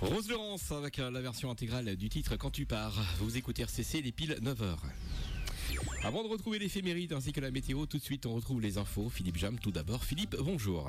Rose Laurence avec la version intégrale du titre Quand tu pars. Vous écoutez RCC, il est pile 9h. Avant de retrouver l'éphéméride ainsi que la météo, tout de suite on retrouve les infos. Philippe Jam, tout d'abord. Philippe, bonjour.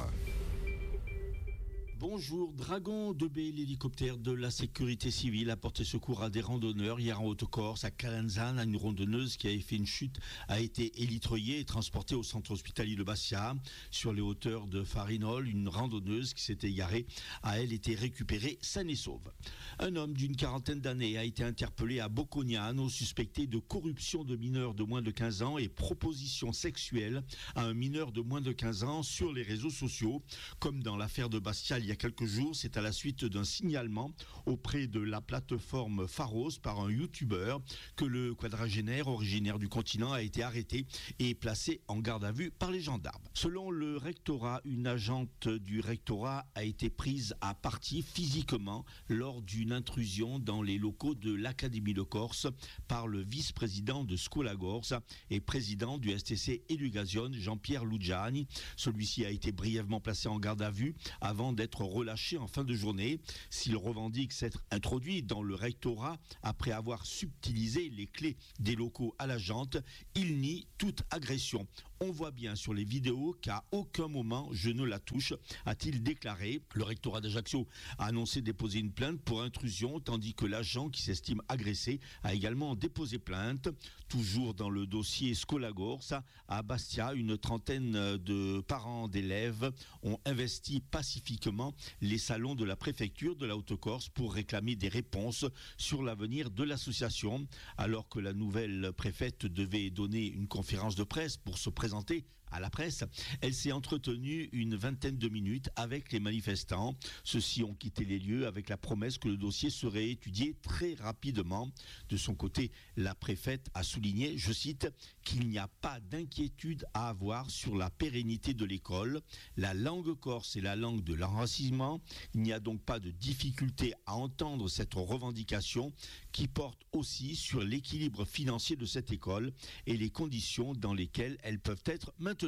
Bonjour, Dragon 2B, l'hélicoptère de la sécurité civile a porté secours à des randonneurs hier en Haute-Corse, à Calanzane. Une randonneuse qui avait fait une chute a été élitreillée et transportée au centre hospitalier de Bastia. Sur les hauteurs de Farinol, une randonneuse qui s'était égarée a elle été récupérée saine et sauve. Un homme d'une quarantaine d'années a été interpellé à Bocconiano, suspecté de corruption de mineurs de moins de 15 ans et proposition sexuelle à un mineur de moins de 15 ans sur les réseaux sociaux. Comme dans l'affaire de Bastia il y a quelques jours, c'est à la suite d'un signalement auprès de la plateforme Pharos par un youtubeur que le quadragénaire originaire du continent a été arrêté et placé en garde à vue par les gendarmes. Selon le rectorat, une agente du rectorat a été prise à partie physiquement lors d'une intrusion dans les locaux de l'Académie de Corse par le vice-président de Scolagorse et président du STC Education, Jean-Pierre Lugiani. Celui-ci a été brièvement placé en garde à vue avant d'être relâché en fin de journée. S'il revendique s'être introduit dans le rectorat après avoir subtilisé les clés des locaux à l'agente, il nie toute agression. On voit bien sur les vidéos qu'à aucun moment je ne la touche, a-t-il déclaré. Le rectorat d'Ajaccio a annoncé déposer une plainte pour intrusion, tandis que l'agent qui s'estime agressé a également déposé plainte. Toujours dans le dossier Scolagorse, à Bastia, une trentaine de parents d'élèves ont investi pacifiquement les salons de la préfecture de la Haute-Corse pour réclamer des réponses sur l'avenir de l'association. Alors que la nouvelle préfète devait donner une conférence de presse pour se présenter à la presse, elle s'est entretenue une vingtaine de minutes avec les manifestants. Ceux-ci ont quitté les lieux avec la promesse que le dossier serait étudié très rapidement. De son côté, la préfète a souligné, je cite, qu'il n'y a pas d'inquiétude à avoir sur la pérennité de l'école. La langue corse est la langue de l'enracinement. Il n'y a donc pas de difficulté à entendre cette revendication qui porte aussi sur l'équilibre financier de cette école et les conditions dans lesquelles elles peuvent être maintenues.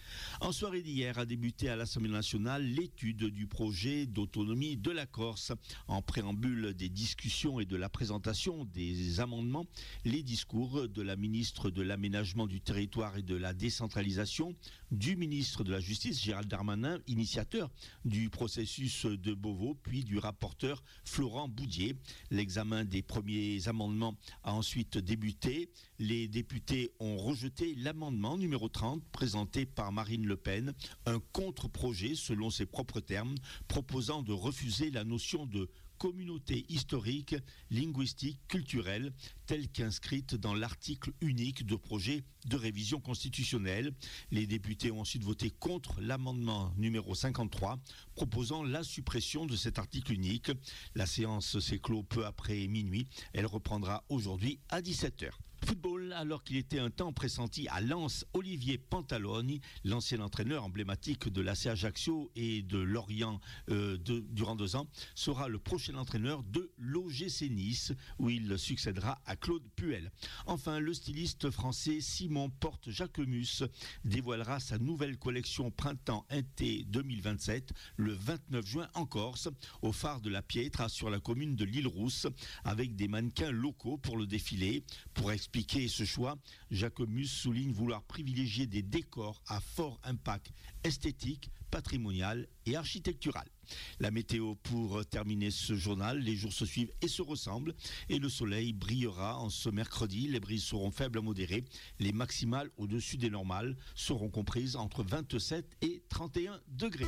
En soirée d'hier a débuté à l'Assemblée nationale l'étude du projet d'autonomie de la Corse. En préambule des discussions et de la présentation des amendements, les discours de la ministre de l'Aménagement du territoire et de la décentralisation, du ministre de la Justice Gérald Darmanin, initiateur du processus de Beauvau, puis du rapporteur Florent Boudier. L'examen des premiers amendements a ensuite débuté. Les députés ont rejeté l'amendement numéro 30 présenté par Marine Le Pen, un contre-projet selon ses propres termes, proposant de refuser la notion de communauté historique, linguistique, culturelle, telle qu'inscrite dans l'article unique de projet de révision constitutionnelle. Les députés ont ensuite voté contre l'amendement numéro 53, proposant la suppression de cet article unique. La séance s'est close peu après minuit. Elle reprendra aujourd'hui à 17h. Football, alors qu'il était un temps pressenti à Lens, Olivier Pantaloni, l'ancien entraîneur emblématique de l'AC Ajaccio et de Lorient durant 2 ans, sera le prochain entraîneur de l'OGC Nice, où il succédera à Claude Puel. Enfin, le styliste français Simon Porte-Jacquemus dévoilera sa nouvelle collection Printemps-Été 2027 le 29 juin en Corse, au phare de la Pietra sur la commune de l'Île-Rousse, avec des mannequins locaux pour le défilé. Pour expliquer ce choix, Jacquemus souligne vouloir privilégier des décors à fort impact esthétique, patrimonial et architectural. La météo pour terminer ce journal, les jours se suivent et se ressemblent et le soleil brillera en ce mercredi. Les brises seront faibles à modérées, les maximales au-dessus des normales seront comprises entre 27 et 31 degrés.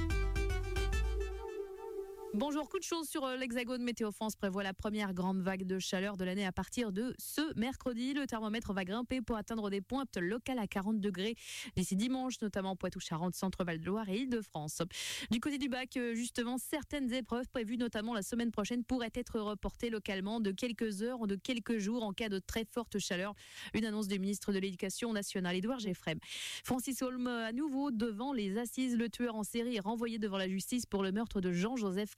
Bonjour, coup de chaud sur l'Hexagone. Météo France prévoit la première grande vague de chaleur de l'année à partir de ce mercredi. Le thermomètre va grimper pour atteindre des pointes locales à 40 degrés d'ici dimanche, notamment Poitou-Charentes, Centre-Val-de-Loire et Île-de-France. Du côté du bac, justement, certaines épreuves prévues, notamment la semaine prochaine, pourraient être reportées localement de quelques heures ou de quelques jours en cas de très forte chaleur. Une annonce du ministre de l'Éducation nationale, Édouard Geffrem. Francis Holm, à nouveau devant les assises. Le tueur en série est renvoyé devant la justice pour le meurtre de Jean-Joseph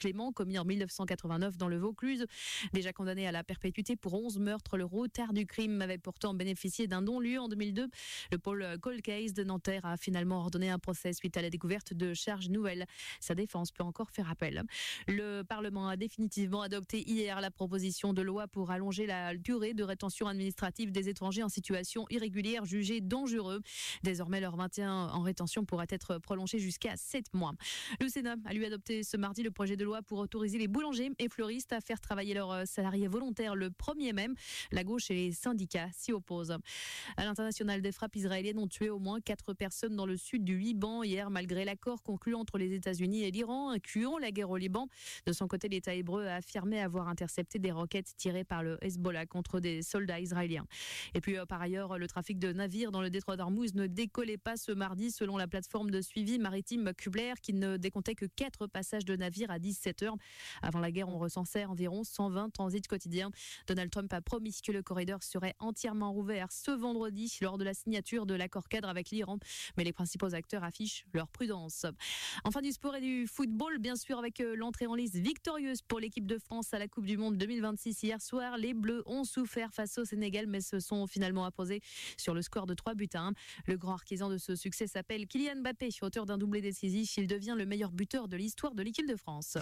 Clément, commis en 1989 dans le Vaucluse. Déjà condamné à la perpétuité pour 11 meurtres, le retard du crime avait pourtant bénéficié d'un non-lieu en 2002. Le pôle Cold Case de Nanterre a finalement ordonné un procès suite à la découverte de charges nouvelles. Sa défense peut encore faire appel. Le Parlement a définitivement adopté hier la proposition de loi pour allonger la durée de rétention administrative des étrangers en situation irrégulière jugés dangereux. Désormais, leur maintien en rétention pourra être prolongé jusqu'à 7 mois. Le Sénat a lui adopté ce mardi le projet de loi pour autoriser les boulangers et fleuristes à faire travailler leurs salariés volontaires le 1er mai. La gauche et les syndicats s'y opposent. À l'international, des frappes israéliennes ont tué au moins 4 personnes dans le sud du Liban hier, malgré l'accord conclu entre les États-Unis et l'Iran, incluant la guerre au Liban. De son côté, l'État hébreu a affirmé avoir intercepté des roquettes tirées par le Hezbollah contre des soldats israéliens. Et puis, par ailleurs, le trafic de navires dans le détroit d'Ormuz ne décollait pas ce mardi, selon la plateforme de suivi maritime Kubler, qui ne décomptait que 4 passages de navires à 17h. Avant la guerre, on recensait environ 120 transits quotidiens. Donald Trump a promis que le corridor serait entièrement rouvert ce vendredi lors de la signature de l'accord cadre avec l'Iran. Mais les principaux acteurs affichent leur prudence. Enfin, du sport et du football, bien sûr, avec l'entrée en lice victorieuse pour l'équipe de France à la Coupe du Monde 2026 hier soir. Les Bleus ont souffert face au Sénégal, mais se sont finalement imposés sur le score de 3-1. Le grand artisan de ce succès s'appelle Kylian Mbappé, auteur d'un doublé décisif. Il devient le meilleur buteur de l'histoire de l'équipe de France.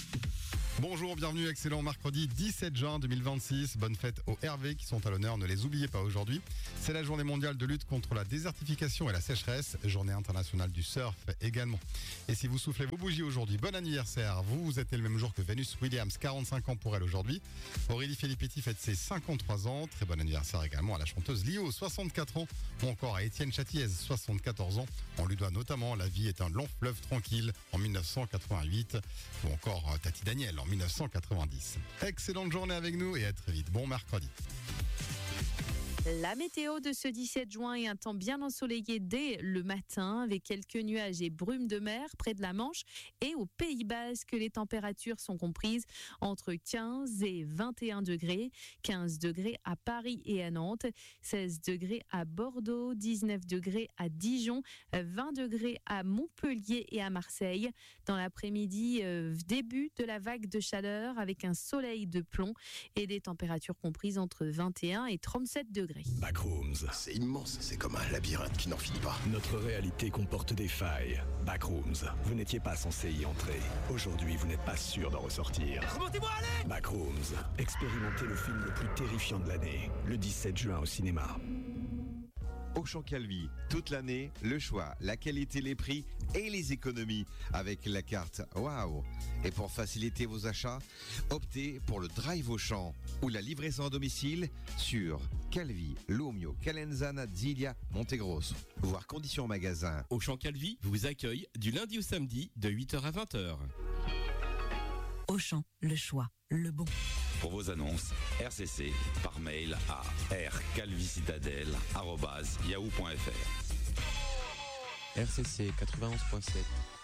Bonjour, bienvenue, excellent mercredi 17 juin 2026. Bonne fête aux Hervé qui sont à l'honneur, ne les oubliez pas aujourd'hui. C'est la journée mondiale de lutte contre la désertification et la sécheresse, journée internationale du surf également. Et si vous soufflez vos bougies aujourd'hui, bon anniversaire, vous êtes né le même jour que Venus Williams, 45 ans pour elle aujourd'hui. Aurélie Filippetti fête ses 53 ans, très bon anniversaire également à la chanteuse Lio, 64 ans, ou encore à Étienne Châtiez, 74 ans. On lui doit notamment La vie est un long fleuve tranquille en 1988, ou encore Tati Daniel en 1990. Excellente journée avec nous et à très vite. Bon mercredi. La météo de ce 17 juin est un temps bien ensoleillé dès le matin avec quelques nuages et brumes de mer près de la Manche et au Pays Basque. Les températures sont comprises entre 15 et 21 degrés. 15 degrés à Paris et à Nantes, 16 degrés à Bordeaux, 19 degrés à Dijon, 20 degrés à Montpellier et à Marseille. Dans l'après-midi, début de la vague de chaleur avec un soleil de plomb et des températures comprises entre 21 et 37 degrés. Backrooms. C'est immense, c'est comme un labyrinthe qui n'en finit pas. Notre réalité comporte des failles. Backrooms. Vous n'étiez pas censé y entrer. Aujourd'hui, vous n'êtes pas sûr d'en ressortir. Remontez-moi, allez! Backrooms. Expérimentez le film le plus terrifiant de l'année. Le 17 juin au cinéma. Auchan Calvi, toute l'année, le choix, la qualité, les prix et les économies avec la carte Waouh. Et pour faciliter vos achats, optez pour le Drive Auchan ou la livraison à domicile sur Calvi, Lumio, Calenzana, Zilia, Montegrosso. Voir conditions magasin. Auchan Calvi vous accueille du lundi au samedi de 8h à 20h. Auchan, le choix, le bon. Pour vos annonces, RCC par mail à rcalvicitadelle@yahoo.fr. RCC 91.7